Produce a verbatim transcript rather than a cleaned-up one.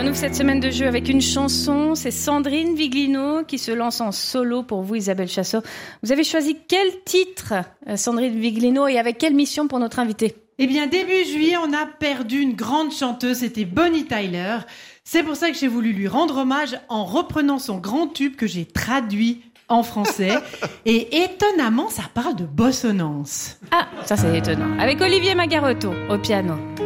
on ouvre cette semaine de jeu avec une chanson. C'est Sandrine Viglino qui se lance en solo pour vous, Isabelle Chassot. Vous avez choisi quel titre, Sandrine Viglino, et avec quelle mission pour notre invitée ? Eh bien, début juillet, on a perdu une grande chanteuse, c'était Bonnie Tyler. C'est pour ça que j'ai voulu lui rendre hommage en reprenant son grand tube que j'ai traduit en français. Et étonnamment, ça parle de bossonance. Ah, ça c'est étonnant. Avec Olivier Magarotto au piano.